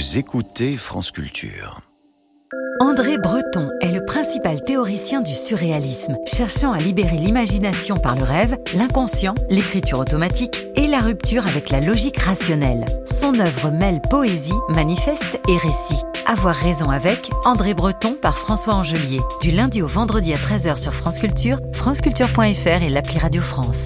Vous écoutez France Culture. André Breton est le principal théoricien du surréalisme, cherchant à libérer l'imagination par le rêve, l'inconscient, l'écriture automatique et la rupture avec la logique rationnelle. Son œuvre mêle poésie, manifeste et récit. Avoir raison avec André Breton par François Angelier. Du lundi au vendredi à 13h sur France Culture, franceculture.fr et l'appli Radio France.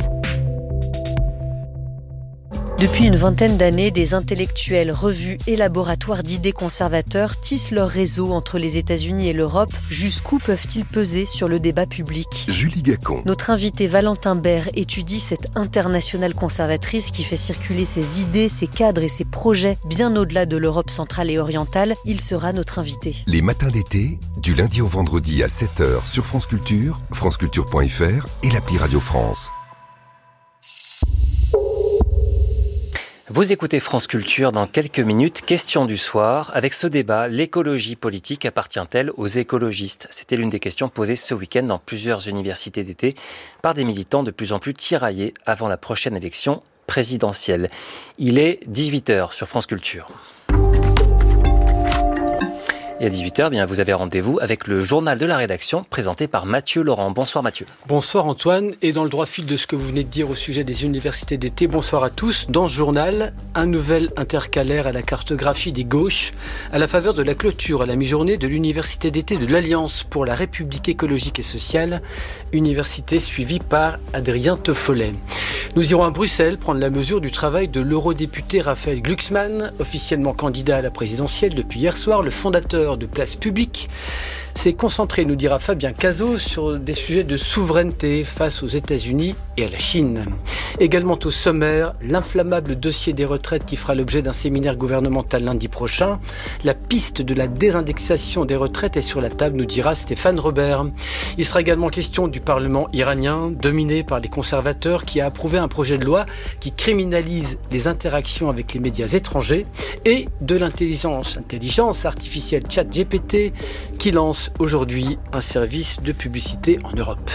Depuis une vingtaine d'années, des intellectuels, revues et laboratoires d'idées conservateurs tissent leur réseau entre les États-Unis et l'Europe. Jusqu'où peuvent-ils peser sur le débat public ? Julie Gacon. Notre invité Valentin Berre étudie cette internationale conservatrice qui fait circuler ses idées, ses cadres et ses projets bien au-delà de l'Europe centrale et orientale. Il sera notre invité. Les matins d'été, du lundi au vendredi à 7h sur France Culture, franceculture.fr et l'appli Radio France. Vous écoutez France Culture dans quelques minutes. Question du soir. Avec ce débat, l'écologie politique appartient-elle aux écologistes ? C'était l'une des questions posées ce week-end dans plusieurs universités d'été par des militants de plus en plus tiraillés avant la prochaine élection présidentielle. Il est 18h sur France Culture. Et à 18h, vous avez rendez-vous avec le journal de la rédaction présenté par Mathieu Laurent. Bonsoir Mathieu. Bonsoir Antoine. Et dans le droit fil de ce que vous venez de dire au sujet des universités d'été, bonsoir à tous. Dans ce journal, un nouvel intercalaire à la cartographie des gauches à la faveur de la clôture à la mi-journée de l'université d'été de l'Alliance pour la République écologique et sociale, université suivie par Adrien Teffollet. Nous irons à Bruxelles prendre la mesure du travail de l'eurodéputé Raphaël Glucksmann, officiellement candidat à la présidentielle depuis hier soir, le fondateur de Place Publique, s'est concentré, nous dira Fabien Cazot, sur des sujets de souveraineté face aux États-Unis et à la Chine. Également au sommaire, l'inflammable dossier des retraites qui fera l'objet d'un séminaire gouvernemental lundi prochain. La piste de la désindexation des retraites est sur la table, nous dira Stéphane Robert. Il sera également question du Parlement iranien, dominé par les conservateurs, qui a approuvé un projet de loi qui criminalise les interactions avec les médias étrangers, et de l'intelligence artificielle ChatGPT qui lance aujourd'hui un service de publicité en Europe.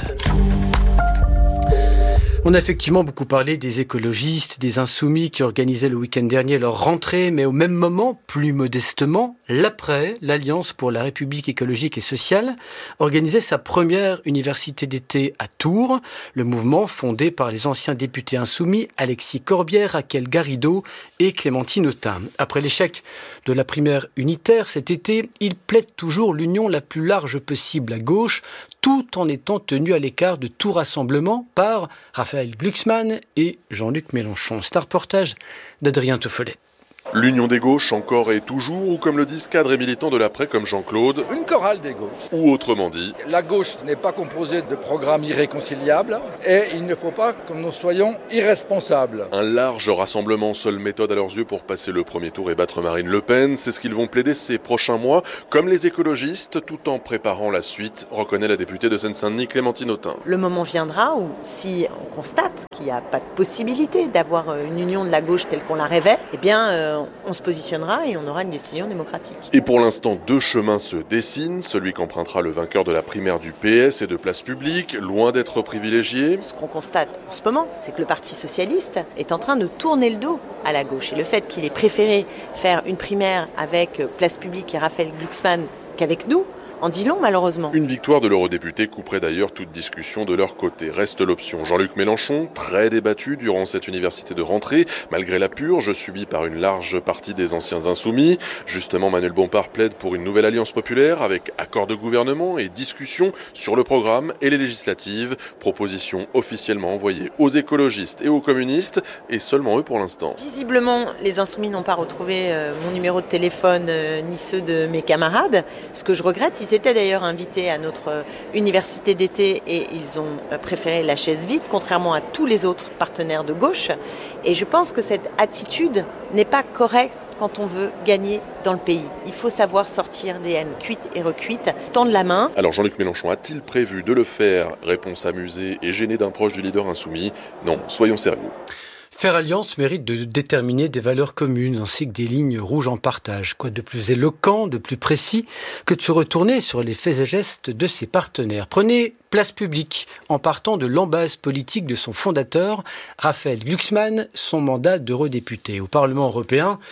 On a effectivement beaucoup parlé des écologistes, des insoumis qui organisaient le week-end dernier leur rentrée, mais au même moment, plus modestement, l'après, l'Alliance pour la République écologique et sociale organisait sa première université d'été à Tours, le mouvement fondé par les anciens députés insoumis Alexis Corbière, Raquel Garrido et Clémentine Autain. Après l'échec de la primaire unitaire cet été, il plaide toujours l'union la plus large possible à gauche, tout en étant tenu à l'écart de tout rassemblement par Raphaël Glucksmann et Jean-Luc Mélenchon. C'est un reportage d'Adrien Teffollet. L'union des gauches encore et toujours, ou comme le disent cadres et militants de l'après comme Jean-Claude, une chorale des gauches. Ou autrement dit, la gauche n'est pas composée de programmes irréconciliables et il ne faut pas que nous soyons irresponsables. Un large rassemblement, seule méthode à leurs yeux pour passer le premier tour et battre Marine Le Pen, c'est ce qu'ils vont plaider ces prochains mois, comme les écologistes, tout en préparant la suite, reconnaît la députée de Seine-Saint-Denis Clémentine Autain. Le moment viendra où, si on constate qu'il n'y a pas de possibilité d'avoir une union de la gauche telle qu'on la rêvait, on se positionnera et on aura une décision démocratique. Et pour l'instant, deux chemins se dessinent. Celui qu'empruntera le vainqueur de la primaire du PS et de Place Publique, loin d'être privilégié. Ce qu'on constate en ce moment, c'est que le Parti socialiste est en train de tourner le dos à la gauche. Et le fait qu'il ait préféré faire une primaire avec Place Publique et Raphaël Glucksmann qu'avec nous, en dit long, malheureusement. Une victoire de l'eurodéputé couperait d'ailleurs toute discussion de leur côté. Reste l'option Jean-Luc Mélenchon, très débattu durant cette université de rentrée, malgré la purge subie par une large partie des anciens insoumis. Justement, Manuel Bompard plaide pour une nouvelle alliance populaire avec accord de gouvernement et discussion sur le programme et les législatives. Proposition officiellement envoyée aux écologistes et aux communistes, et seulement eux pour l'instant. Visiblement, les insoumis n'ont pas retrouvé mon numéro de téléphone ni ceux de mes camarades. Ce que je regrette, ils étaient d'ailleurs invités à notre université d'été et ils ont préféré la chaise vide, contrairement à tous les autres partenaires de gauche. Et je pense que cette attitude n'est pas correcte quand on veut gagner dans le pays. Il faut savoir sortir des haines cuites et recuites, tendre la main. Alors Jean-Luc Mélenchon a-t-il prévu de le faire ? Réponse amusée et gênée d'un proche du leader insoumis. Non, soyons sérieux. Faire alliance mérite de déterminer des valeurs communes ainsi que des lignes rouges en partage. Quoi de plus éloquent, de plus précis que de se retourner sur les faits et gestes de ses partenaires. Prenez Place Publique en partant de l'embase politique de son fondateur, Raphaël Glucksmann, son mandat d'eurodéputé. Au Parlement européen,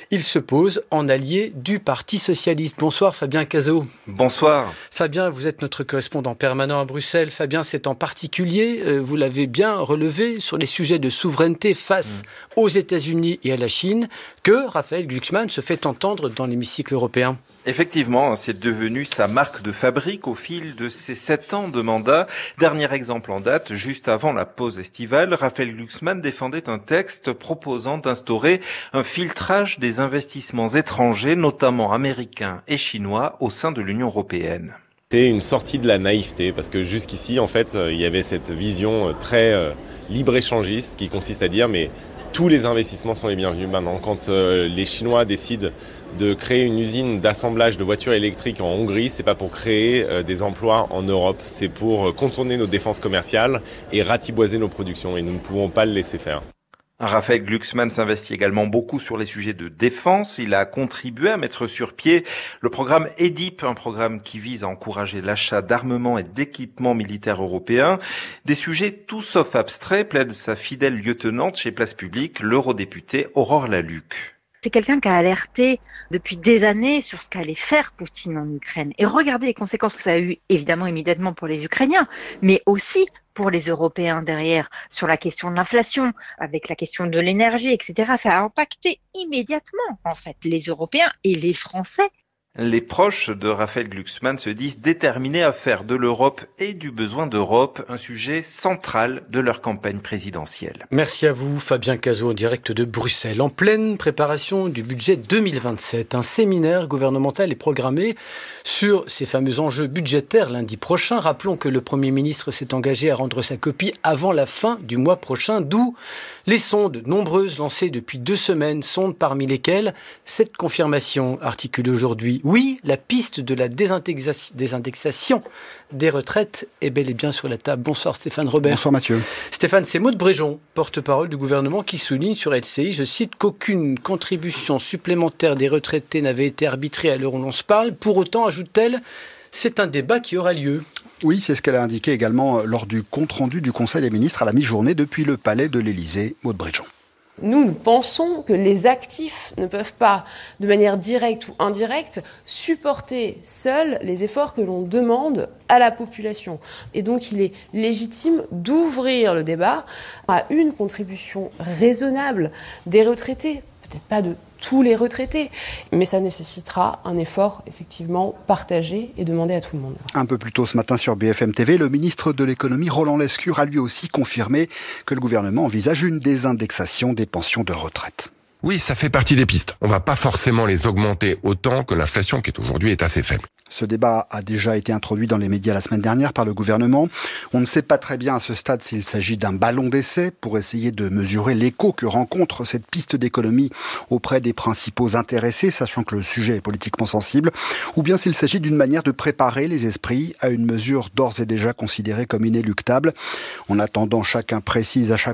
Il se pose en allié du Parti socialiste. Bonsoir Fabien Cazot. Bonsoir. Fabien, vous êtes notre correspondant permanent à Bruxelles. Fabien, c'est en particulier, vous l'avez bien relevé, sur les sujets de souveraineté face aux États-Unis et à la Chine, que Raphaël Glucksmann se fait entendre dans l'hémicycle européen. Effectivement, c'est devenu sa marque de fabrique au fil de ses 7 ans de mandat. Dernier exemple en date, juste avant la pause estivale, Raphaël Glucksmann défendait un texte proposant d'instaurer un filtrage des investissements étrangers, notamment américains et chinois, au sein de l'Union européenne. C'est une sortie de la naïveté, parce que jusqu'ici, en fait, il y avait cette vision très libre-échangiste qui consiste à dire mais tous les investissements sont les bienvenus maintenant. Quand les Chinois décident de créer une usine d'assemblage de voitures électriques en Hongrie, c'est pas pour créer des emplois en Europe, c'est pour contourner nos défenses commerciales et ratiboiser nos productions, et nous ne pouvons pas le laisser faire. Raphaël Glucksmann s'investit également beaucoup sur les sujets de défense. Il a contribué à mettre sur pied le programme EDIP, un programme qui vise à encourager l'achat d'armements et d'équipements militaires européens. Des sujets tout sauf abstraits, plaide sa fidèle lieutenante chez Place Publique, l'eurodéputée Aurore Lalucq. C'est quelqu'un qui a alerté depuis des années sur ce qu'allait faire Poutine en Ukraine. Et regardez les conséquences que ça a eu, évidemment, immédiatement pour les Ukrainiens, mais aussi pour les Européens derrière, sur la question de l'inflation, avec la question de l'énergie, etc. Ça a impacté immédiatement, en fait, les Européens et les Français. Les proches de Raphaël Glucksmann se disent déterminés à faire de l'Europe et du besoin d'Europe un sujet central de leur campagne présidentielle. Merci à vous, Fabien Cazot, en direct de Bruxelles. En pleine préparation du budget 2027, un séminaire gouvernemental est programmé sur ces fameux enjeux budgétaires lundi prochain. Rappelons que le Premier ministre s'est engagé à rendre sa copie avant la fin du mois prochain, d'où les sondes nombreuses lancées depuis 2 semaines, sondes parmi lesquelles cette confirmation articulée aujourd'hui. Oui, la piste de la désindexation des retraites est bel et bien sur la table. Bonsoir Stéphane Robert. Bonsoir Mathieu. Stéphane, c'est Maud Bréjon, porte-parole du gouvernement, qui souligne sur LCI, je cite, qu'aucune contribution supplémentaire des retraités n'avait été arbitrée à l'heure où l'on se parle. Pour autant, ajoute-t-elle, c'est un débat qui aura lieu. Oui, c'est ce qu'elle a indiqué également lors du compte-rendu du Conseil des ministres à la mi-journée depuis le palais de l'Élysée. Maud Bréjon. Nous pensons que les actifs ne peuvent pas, de manière directe ou indirecte, supporter seuls les efforts que l'on demande à la population. Et donc, il est légitime d'ouvrir le débat à une contribution raisonnable des retraités. Peut-être pas de tous les retraités, mais ça nécessitera un effort effectivement partagé et demandé à tout le monde. Un peu plus tôt ce matin sur BFM TV, le ministre de l'économie Roland Lescure a lui aussi confirmé que le gouvernement envisage une désindexation des pensions de retraite. Oui, ça fait partie des pistes. On va pas forcément les augmenter autant que l'inflation qui aujourd'hui est assez faible. Ce débat a déjà été introduit dans les médias la semaine dernière par le gouvernement. On ne sait pas très bien à ce stade s'il s'agit d'un ballon d'essai pour essayer de mesurer l'écho que rencontre cette piste d'économie auprès des principaux intéressés, sachant que le sujet est politiquement sensible, ou bien s'il s'agit d'une manière de préparer les esprits à une mesure d'ores et déjà considérée comme inéluctable. En attendant, chacun précise à chaque